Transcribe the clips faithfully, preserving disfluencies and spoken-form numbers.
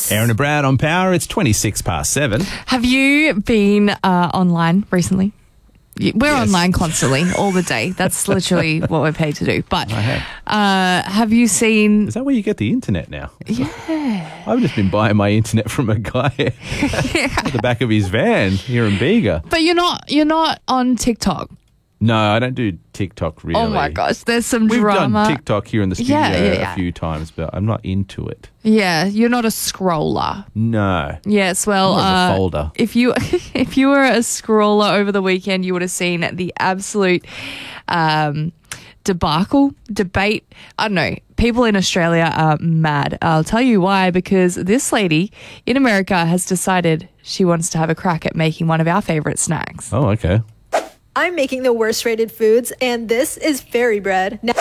Yes. Aaron and Brad on Power. It's twenty-six past seven. Have you been uh, online recently? Y- We're Yes. online constantly, all the day. That's literally what we're paid to do. But I have. uh, have you seen... Is that where you get the internet now? Yeah. I've just been buying my internet from a guy at the back of his van here in Bega. But you're not you're not on TikTok. No, I don't do TikTok really. Oh my gosh, there's some We've drama. done TikTok here in the studio Yeah, yeah, yeah. a few times, but I'm not into it. Yeah, you're not a scroller. No. Yes, well, More of a uh, folder. if you if you were a scroller over the weekend, you would have seen the absolute um, debacle, debate. I don't know. People in Australia are mad. I'll tell you why, because this lady in America has decided she wants to have a crack at making one of our favorite snacks. Oh, okay. I'm making the worst rated foods, and this is fairy bread. Now,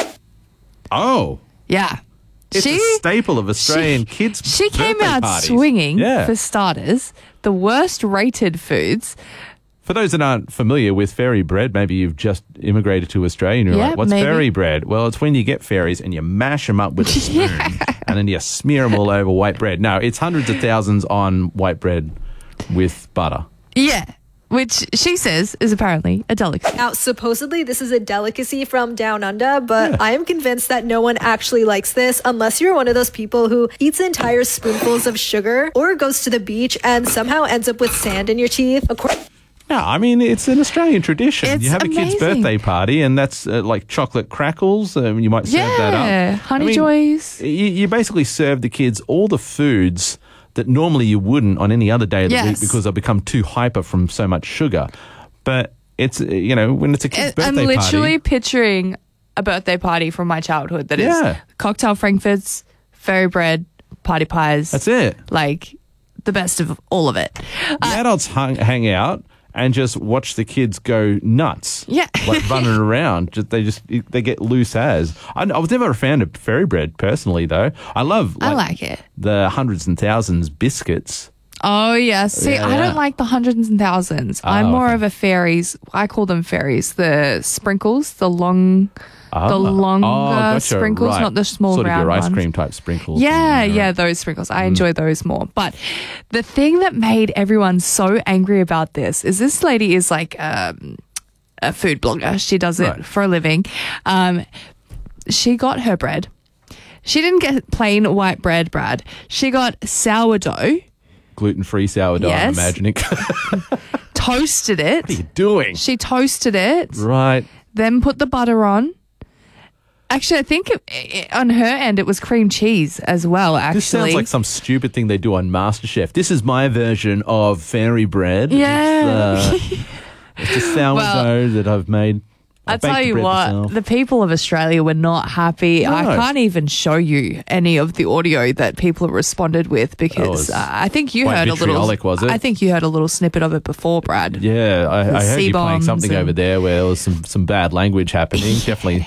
Oh. Yeah. It's she, a staple of Australian she, kids' She came birthday out parties. swinging, Yeah. for starters, the worst rated foods. For those that aren't familiar with fairy bread, maybe you've just immigrated to Australia and you're Yeah, like, what's maybe. fairy bread? Well, it's when you get fairies and you mash them up with a spoon and then you smear them all over white bread. No, it's hundreds of thousands on white bread with butter. Yeah. Which she says is apparently a delicacy. now, supposedly this is a delicacy from down under, but I am convinced that no one actually likes this unless you're one of those people who eats entire spoonfuls of sugar or goes to the beach and somehow ends up with sand in your teeth. According- No, I mean, it's an Australian tradition. It's you have a kid's amazing. birthday party and that's uh, like chocolate crackles. Um, you might serve that up. Yeah, Honey I mean, Joys. You, you basically serve the kids all the foods that normally you wouldn't on any other day of the Yes. week because they'll become too hyper from so much sugar. But it's, uh, you know, when it's a kid's I'm birthday literally party. picturing a birthday party from my childhood that is Yeah. cocktail frankfurts, fairy bread, party pies. That's it. Like the best of all of it. The adults hang, hang out and just watch the kids go nuts. Yeah. Like running around. Just, they just, they get loose as. I, I was never a fan of fairy bread personally, though. I love I like it. the hundreds and thousands biscuits. Oh, yeah. See, Yeah, I yeah. don't like the hundreds and thousands. I'm Oh, more okay. of a fairies. I call them fairies. The sprinkles, the long, Ah. the longer Oh, gotcha. sprinkles, Right. not the small sort round of your ice ones. cream type sprinkles. Yeah, and, uh, yeah, those sprinkles. I enjoy those more. But the thing that made everyone so angry about this is this lady is like um, a food blogger. She does it Right. for a living. Um, she got her bread. She didn't get plain white bread, Brad. She got sourdough, gluten-free sourdough, Yes. I'm imagining. What toasted it. are you doing? She toasted it, Right. then put the butter on. Actually, I think it, it, on her end it was cream cheese as well, actually. This sounds like some stupid thing they do on MasterChef. This is my version of fairy bread. Yeah. It's, uh, it's a sourdough Well, that I've made. I I tell baked the you bread what, myself. the people of Australia were not happy. I No. can't even show you any of the audio that people have responded with because was uh, I think you quite heard a little. vitriolic, was it? I think you heard a little snippet of it before, Brad. Yeah, I, I heard you playing C-bombs something and- over there where there was some, some bad language happening. Definitely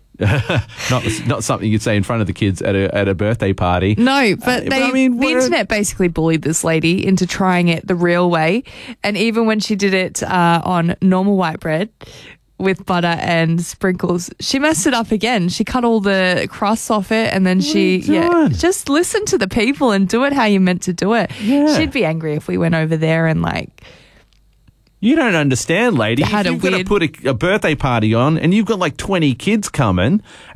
not not something you'd say in front of the kids at a at a birthday party. No, but Uh, they, I mean, the we're- internet basically bullied this lady into trying it the real way. And even when she did it uh, on normal white bread with butter and sprinkles, she messed it up again. She cut all the crusts off it and then she, you yeah, doing? just listen to the people and do it how you meant to do it. Yeah. She'd be angry if we went over there and like, You don't understand, lady. Had If a you've got to weird- put a, a birthday party on and you've got like twenty kids coming